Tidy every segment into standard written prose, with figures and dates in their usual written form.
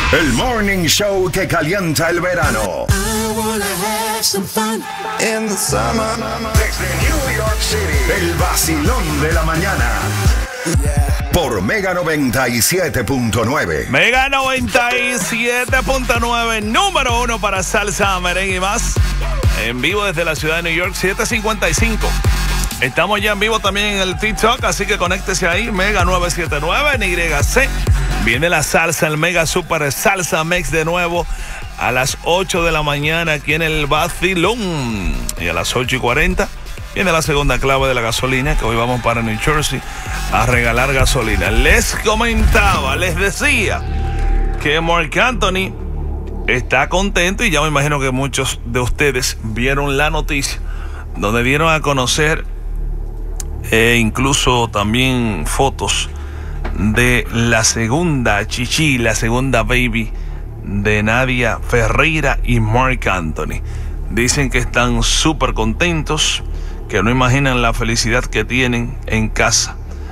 El morning show que calienta el verano. Desde New York City, el vacilón de la mañana. Por Mega 97.9. Mega 97.9, número 1 para salsa, merengue y más. En vivo desde la ciudad de New York, 7:55. Estamos ya en vivo también en el TikTok, así que conéctese ahí, Mega 979 en YC. Viene la salsa, el Mega Super Salsa Mix de nuevo a las 8 de la mañana aquí en el vacilón. Y a las 8:40 viene la segunda clave de la gasolina, que hoy vamos para New Jersey a regalar gasolina. Les comentaba, les decía que Marc Anthony está contento y ya me imagino que muchos de ustedes vieron la noticia donde dieron a conocer incluso también fotos de la segunda chichi, la segunda baby de Nadia Ferreira y Marc Anthony. Dicen que están súper contentos, que no imaginan la felicidad que tienen en casa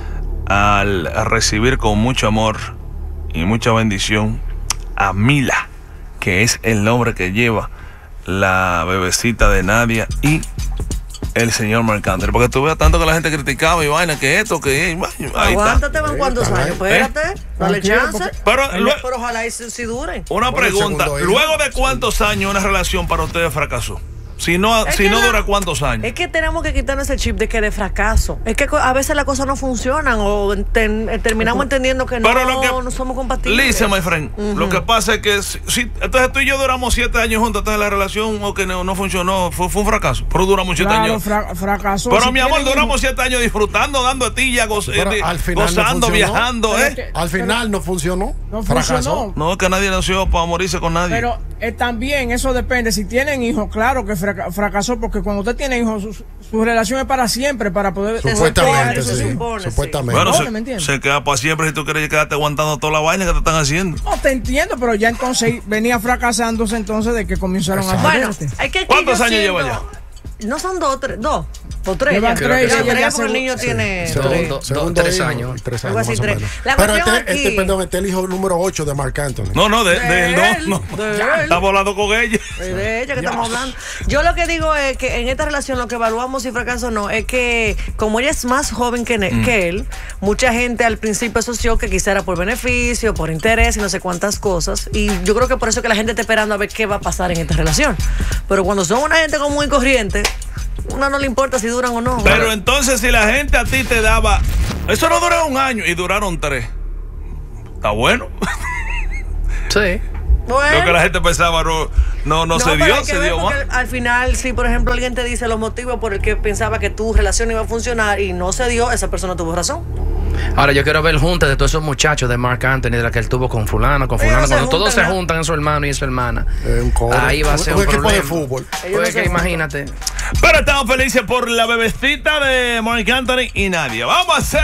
al recibir con mucho amor y mucha bendición a Mila, que es el nombre que lleva la bebecita de Nadia y el señor Marc Anthony. Porque tú veas tanto que la gente criticaba y vaina, que esto, que ahí aguántate, van cuántos años, espérate, dale chance. Pero ojalá y si duren. Una pregunta, ¿luego de cuántos años una relación para ustedes fracasó? Si no dura cuántos años. Es que tenemos que quitarnos ese chip de que de fracaso. Es que a veces las cosas no funcionan o terminamos entendiendo que no somos compatibles. Listen, my friend, lo que pasa es que entonces tú y yo duramos 7 años juntos hasta la relación o que no funcionó, fue un fracaso. Pero duramos 7 años. Fracasó. Pero mi amor, duramos 7 años disfrutando, dando atilla, gozando, viajando. Al final no funcionó. No fracasó. funcionó. No, es que nadie nació para morirse con nadie. Pero también eso depende. Si tienen hijos, claro que fracasó, porque cuando usted tiene hijos, su relación es para siempre, para poder... Supuestamente, Bueno, se queda para siempre si tú quieres quedarte aguantando toda la vaina que te están haciendo. No, te entiendo, pero ya entonces venía fracasándose entonces de que comenzaron a hacer ¿Cuántos años lleva ya? No son 2 o 3. Lleva 3, porque el niño tiene 3 años. 3 años más o menos. Pero este el hijo número 8 de Marc Anthony. No, de él no. Estamos hablando con ella. De ella que estamos hablando. Yo lo que digo es que en esta relación lo que evaluamos si fracaso o no es que como ella es más joven que él, mucha gente al principio asoció que quizá era por beneficio, por interés y no sé cuántas cosas. Y yo creo que por eso que la gente está esperando a ver qué va a pasar en esta relación. Pero cuando son una gente como muy corriente, uno no le importa si duran o no. Pero entonces si la gente a ti te daba, eso no duró 1 año y duraron 3, ¿está bueno? Sí. Bueno. Lo que la gente pensaba no se dio, se dio más. Al final, si por ejemplo alguien te dice los motivos por el que pensaba que tu relación iba a funcionar y no se dio, esa persona tuvo razón. Ahora yo quiero ver juntas de todos esos muchachos de Marc Anthony, de la que él tuvo con fulano, cuando todos se juntan, su hermano y su hermana. Ahí va a ser un equipo de fútbol. Pues imagínate. Pero estamos felices por la bebecita de Marc Anthony y Nadia. Vamos a hacer